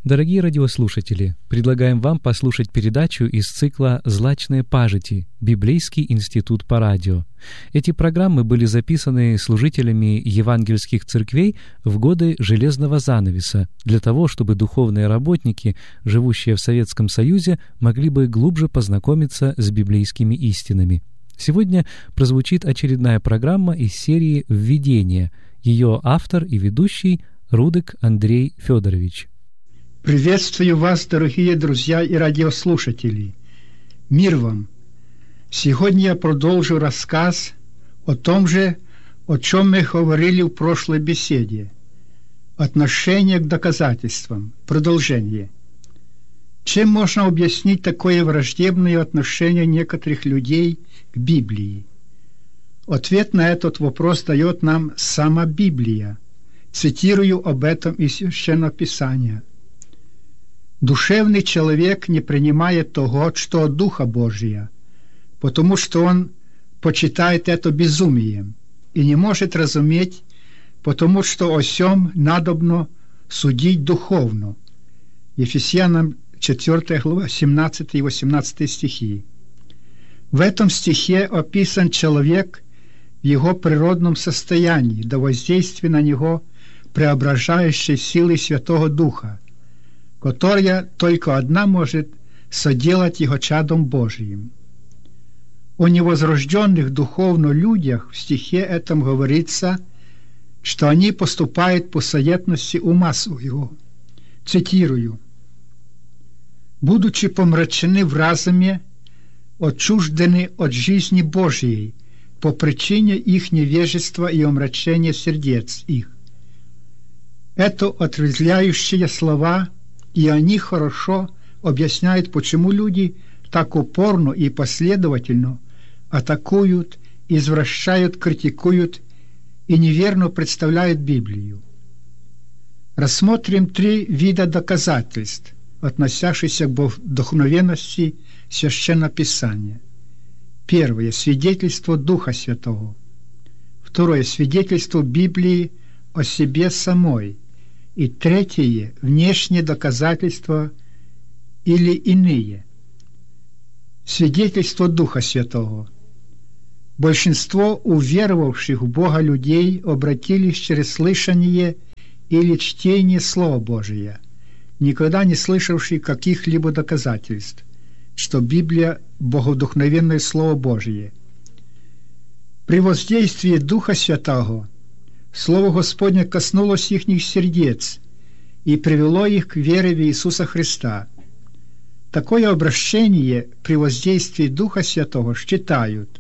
Дорогие радиослушатели, предлагаем вам послушать передачу из цикла «Злачные пажити. Библейский институт по радио». Эти программы были записаны служителями евангельских церквей в годы Железного занавеса для того, чтобы духовные работники, живущие в Советском Союзе, могли бы глубже познакомиться с библейскими истинами. Сегодня прозвучит очередная программа из серии «Введение». Ее автор и ведущий Рудык Андрей Федорович. Приветствую вас, дорогие друзья и радиослушатели. Мир вам! Сегодня я продолжу рассказ о том же, о чем мы говорили в прошлой беседе. Отношение к доказательствам. Продолжение. Чем можно объяснить такое враждебное отношение некоторых людей к Библии? Ответ на этот вопрос дает нам сама Библия. Цитирую об этом из Священного Писания. «Душевный человек не принимает того, что от Духа Божия, потому что он почитает это безумием и не может разуметь, потому что о сем надобно судить духовно». Ефесянам 4 глава, 17 и 18 стихи. В этом стихе описан человек в его природном состоянии, до воздействия на него преображающей силы Святого Духа, которая только одна может соделать его чадом Божиим. О невозрожденных духовно людях в стихе этом говорится, что они поступают по советности ума своего. Цитирую. «Будучи помрачены в разуме, отчуждены от жизни Божией по причине их невежества и омрачения сердец их». Это отрезвляющие слова, и они хорошо объясняют, почему люди так упорно и последовательно атакуют, извращают, критикуют и неверно представляют Библию. Рассмотрим 3 вида доказательств, относящихся к вдохновенности Священного Писания. Первое – свидетельство Духа Святого. Второе – свидетельство Библии о себе самой. И третье – внешние доказательства или иные. Свидетельство Духа Святого. Большинство уверовавших в Бога людей обратились через слышание или чтение Слова Божия, никогда не слышавшие каких-либо доказательств, что Библия – богодухновенное Слово Божие. При воздействии Духа Святого Слово Господне коснулось ихних сердец и привело их к вере в Иисуса Христа. Такое обращение при воздействии Духа Святого считают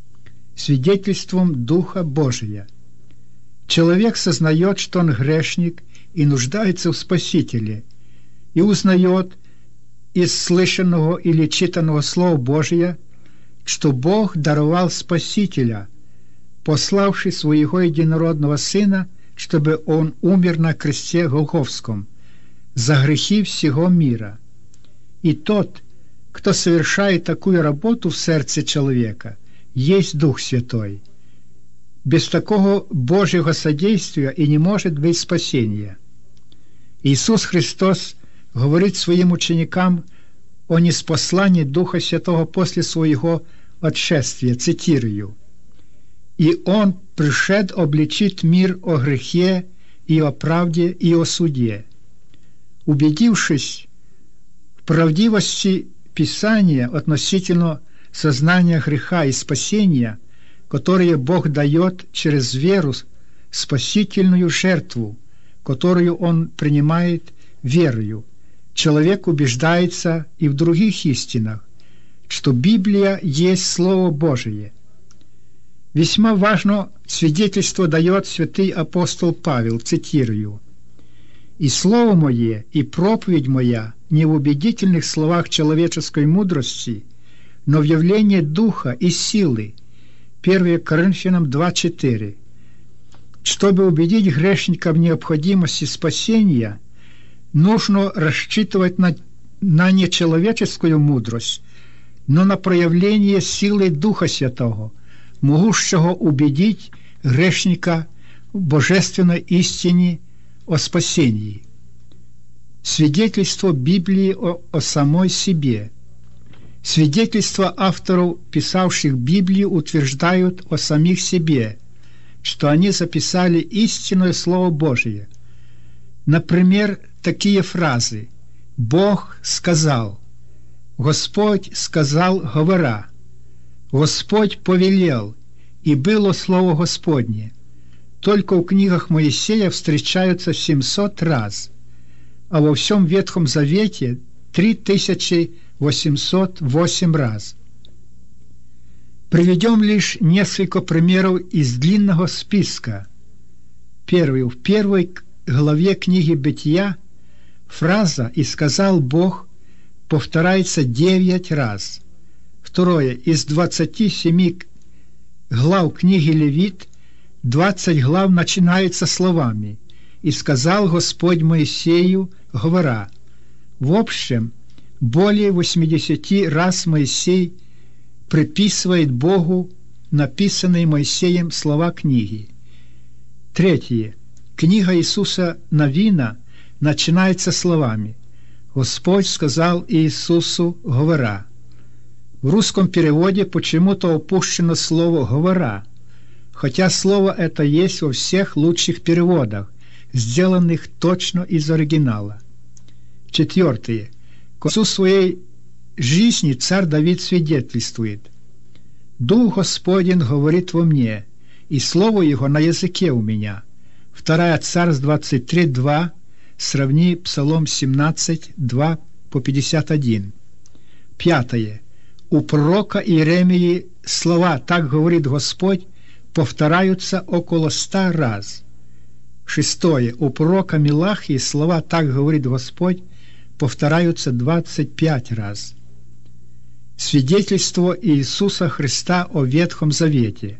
свидетельством Духа Божия. Человек сознает, что он грешник и нуждается в Спасителе, и узнает из слышанного или читанного Слова Божия, что Бог даровал Спасителя, пославший своего единородного Сына, чтобы Он умер на кресте Голгофском за грехи всего мира. И тот, кто совершает такую работу в сердце человека, есть Дух Святой. Без такого Божьего содействия и не может быть спасения. Иисус Христос говорит своим ученикам о ниспослании Духа Святого после своего отшествия, цитирую: «И Он пришед обличить мир о грехе и о правде и о суде». Убедившись в правдивости Писания относительно сознания греха и спасения, которое Бог дает через веру, спасительную жертву, которую Он принимает верою, человек убеждается и в других истинах, что Библия есть Слово Божие. Весьма важно свидетельство дает святый апостол Павел, цитирую: «И слово мое, и проповедь моя не в убедительных словах человеческой мудрости, но в явлении Духа и силы». 1 Коринфянам 2:4. Чтобы убедить грешника в необходимости спасения, нужно рассчитывать на не человеческую мудрость, но на проявление силы Духа Святого, могущего убедить грешника в божественной истине о спасении. свидетельство Библии о самой себе. Свидетельства авторов, писавших Библию, утверждают о самих себе, что они записали истинное Слово Божие. Например, такие фразы: «Бог сказал», «Господь сказал, говоря», «Господь повелел, и было Слово Господне». Только в книгах Моисея встречаются 700 раз, а во всем Ветхом Завете 3808 раз. Приведем лишь несколько примеров из длинного списка. Первый. В первой главе книги Бытия фраза «И сказал Бог» повторяется 9 раз. Второе. Из 27 глав книги Левит 20 глав начинается словами «И сказал Господь Моисею, говоря». В общем, более 80 раз Моисей приписывает Богу написанные Моисеем слова книги. Третье. Книга Иисуса Навина начинается словами «Господь сказал Иисусу, говоря». В русском переводе почему-то упущено слово «говоря», хотя слово это есть во всех лучших переводах, сделанных точно из оригинала. Четвертое. К концу своей жизни царь Давид свидетельствует: «Дух Господень говорит во мне, и слово Его на языке у меня». 2 Царств 23:2, сравни Псалом 17:2 по 51. Пятое. У пророка Иеремии слова «Так говорит Господь» повторяются около 100 раз. Шестое. У пророка Милахии слова «Так говорит Господь» повторяются 25 раз. Свидетельство Иисуса Христа о Ветхом Завете.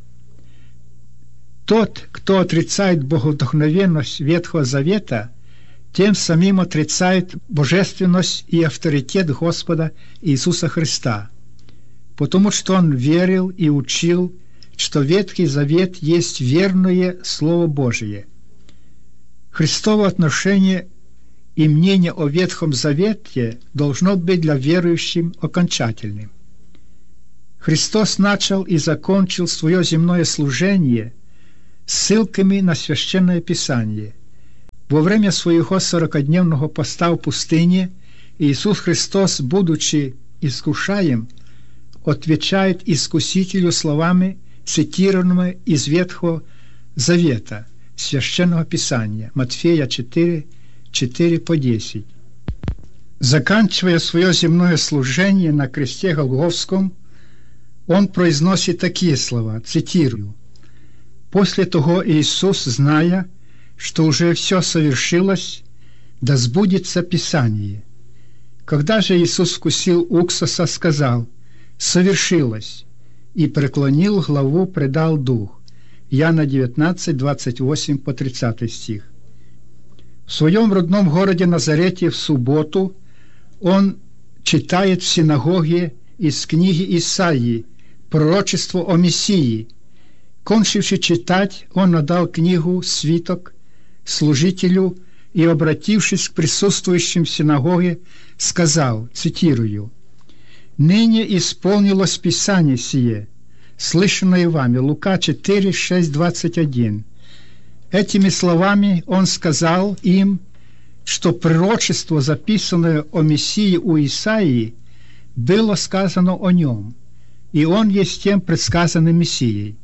Тот, кто отрицает боговдохновенность Ветхого Завета, тем самим отрицает божественность и авторитет Господа Иисуса Христа, потому что он верил и учил, что Ветхий Завет есть верное Слово Божие. Христово отношение и мнение о Ветхом Завете должно быть для верующим окончательным. Христос начал и закончил свое земное служение ссылками на Священное Писание. Во время своего 40-дневного поста в пустыне Иисус Христос, будучи искушаем, отвечает искусителю словами, цитированными из Ветхого Завета, Священного Писания, Матфея 4:4-10. Заканчивая свое земное служение на кресте Голгофском, он произносит такие слова, цитирую: «После того Иисус, зная, что уже все совершилось, да сбудется Писание. Когда же Иисус вкусил уксуса, сказал: совершилось, и преклонил главу, предал дух». Иоанна 19:28-30 стих. В своем родном городе Назарете в субботу он читает в синагоге из книги Исаии пророчество о Мессии. Кончивши читать, он отдал книгу, свиток, служителю и, обратившись к присутствующим в синагоге, сказал, цитирую: «Ныне исполнилось Писание сие, слышанное вами». Лука 4:6-21. Этими словами он сказал им, что пророчество, записанное о Мессии у Исаии, было сказано о нем, и он есть тем предсказанным Мессией.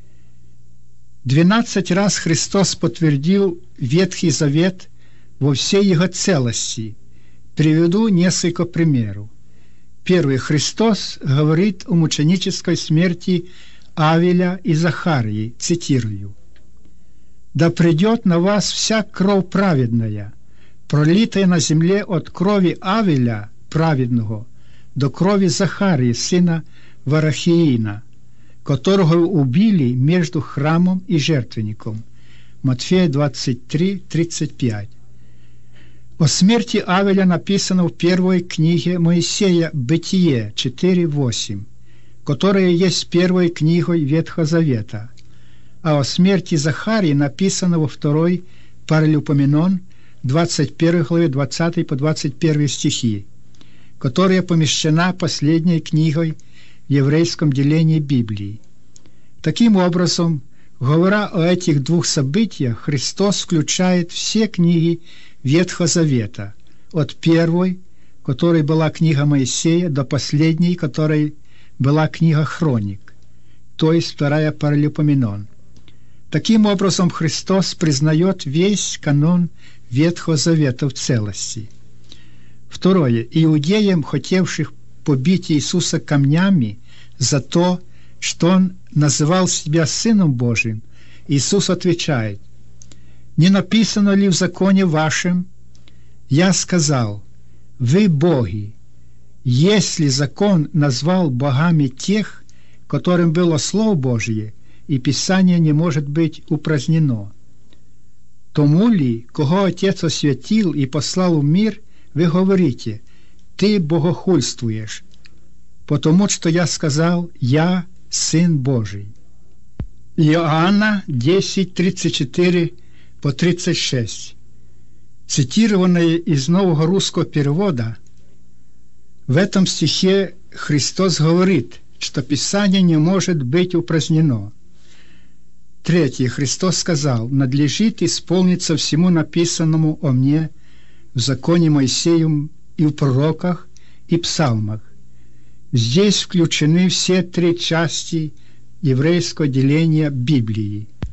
12 раз Христос подтвердил Ветхий Завет во всей его целости. Приведу несколько примеров. Первый. Христос говорит о мученической смерти Авеля и Захарии, цитирую: «Да придет на вас вся кровь праведная, пролитая на земле от крови Авеля праведного до крови Захарии, сына Варахиина, которого убили между храмом и жертвенником». Матфея 23:35. О смерти Авеля написано в первой книге Моисея «Бытие» 4:8, которая есть первой книгой Ветхого Завета, а о смерти Захарии написано во второй Паралипоменон 21 главе 20 по 21 стихи, которая помещена последней книгой в еврейском делении Библии. Таким образом, говоря о этих двух событиях, Христос включает все книги Ветхого Завета, от первой, которой была книга Моисея, до последней, которой была книга Хроник, то есть вторая Паралипоменон. Таким образом, Христос признает весь канон Ветхого Завета в целости. Второе. Иудеям, хотевших побить Иисуса камнями за то, что Он называл себя Сыном Божиим, Иисус отвечает: «Не написано ли в законе вашем? Я сказал, вы боги. Если закон назвал богами тех, которым было Слово Божие, и Писание не может быть упразднено. Тому ли, кого Отец освятил и послал в мир, вы говорите, ты богохульствуешь, потому что я сказал, я Сын Божий». Иоанна 10:34 по 36. Цитированное из нового русского перевода, в этом стихе Христос говорит, что Писание не может быть упразднено. Третье. Христос сказал: «Надлежит исполниться всему написанному о мне в законе Моисеевом и в пророках и псалмах». Здесь включены все три части еврейского деления Библии.